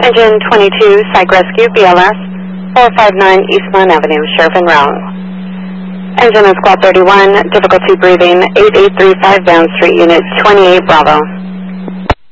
Engine 22, Psych Rescue, BLS, 459 Eastmont Avenue, Sheriff and Round. Engine on Squad 31, difficulty breathing, 8835 Down Street, Unit 28, Bravo.